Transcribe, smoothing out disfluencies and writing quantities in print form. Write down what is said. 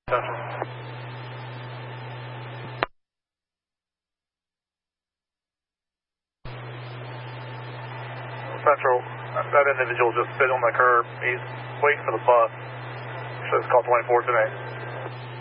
Central. Central, that individual just spit on the curb. He's waiting for the bus. So it's called 24 today.